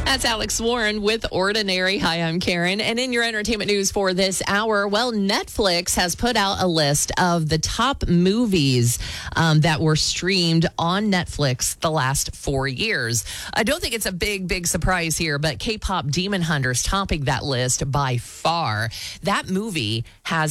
That's Alex Warren with Ordinary. Hi, I'm Karen. And in your entertainment news for this hour, well, Netflix has put out a list of the top movies that were streamed on Netflix the last 4 years. I don't think it's a big surprise here, but K-pop Demon Hunters topping that list by far. That movie has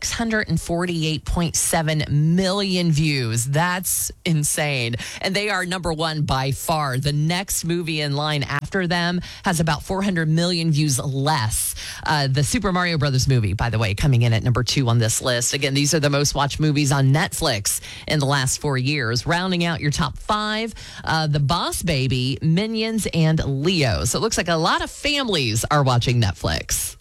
648.7 million views. That's insane. And they are number one by far. The next movie in line after them has about 400 million views less. The Super Mario Brothers movie, by the way, coming in at number 2 on this list. Again, these are the most watched movies on Netflix in the last 4 years. Rounding out your top 5, The Boss Baby, Minions, and Leo. So it looks like a lot of families are watching Netflix.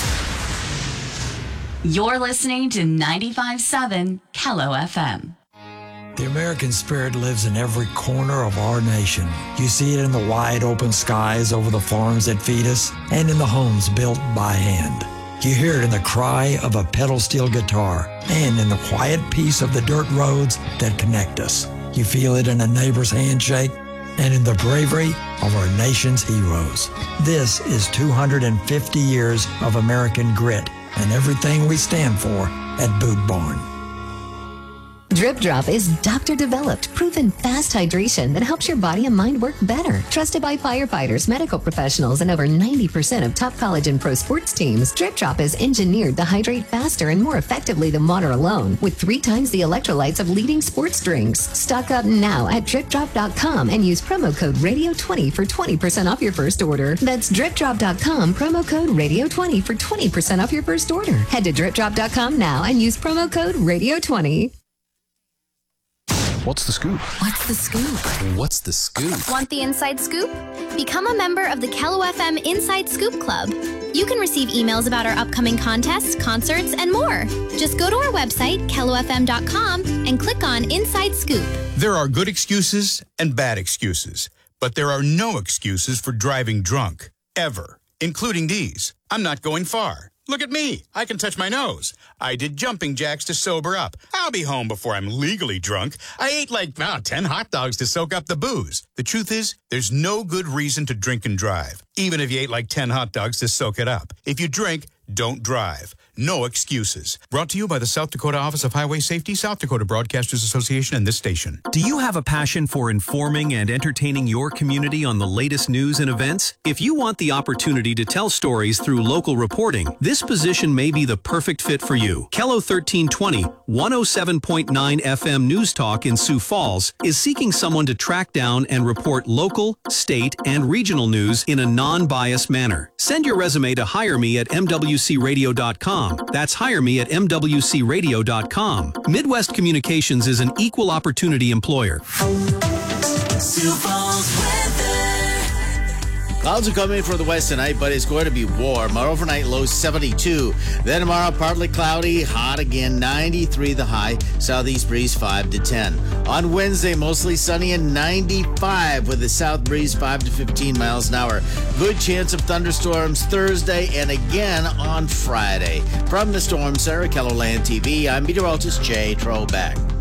You're listening to 95.7 Kello FM. The American spirit lives in every corner of our nation. You see it in the wide open skies over the farms that feed us and in the homes built by hand. You hear it in the cry of a pedal steel guitar and in the quiet peace of the dirt roads that connect us. You feel it in a neighbor's handshake and in the bravery of our nation's heroes. This is 250 years of American grit and everything we stand for at Boot Barn. Drip Drop is doctor-developed, proven fast hydration that helps your body and mind work better. Trusted by firefighters, medical professionals, and over 90% of top college and pro sports teams, Drip Drop is engineered to hydrate faster and more effectively than water alone, with 3 times the electrolytes of leading sports drinks. Stock up now at DripDrop.com and use promo code Radio20 for 20% off your first order. That's DripDrop.com, promo code Radio20 for 20% off your first order. Head to DripDrop.com now and use promo code Radio20. What's the scoop? What's the scoop? What's the scoop? Want the inside scoop? Become a member of the Kello FM Inside Scoop Club. You can receive emails about our upcoming contests, concerts, and more. Just go to our website, kellofm.com, and click on Inside Scoop. There are good excuses and bad excuses, but there are no excuses for driving drunk, ever, including these. I'm not going far. Look at me. I can touch my nose. I did jumping jacks to sober up. I'll be home before I'm legally drunk. I ate like 10 hot dogs to soak up the booze. The truth is, there's no good reason to drink and drive, even if you ate like 10 hot dogs to soak it up. If you drink, don't drive. No excuses. Brought to you by the South Dakota Office of Highway Safety, South Dakota Broadcasters Association, and this station. Do you have a passion for informing and entertaining your community on the latest news and events? If you want the opportunity to tell stories through local reporting, this position may be the perfect fit for you. Kello 1320, 107.9 FM News Talk in Sioux Falls is seeking someone to track down and report local, state, and regional news in a non-biased manner. Send your resume to hireme@mwcradio.com. That's hireme @mwcradio.com. Midwest Communications is an equal opportunity employer. Sioux Falls weather. Clouds are coming for the west tonight, but it's going to be warm. Our overnight low 72. Then tomorrow, partly cloudy, hot again, 93 the high. Southeast breeze 5 to 10. On Wednesday, mostly sunny and 95 with a south breeze 5 to 15 miles an hour. Good chance of thunderstorms Thursday and again on Friday. From the Storm Center, KELOLAND TV, I'm meteorologist Jay Trobeck.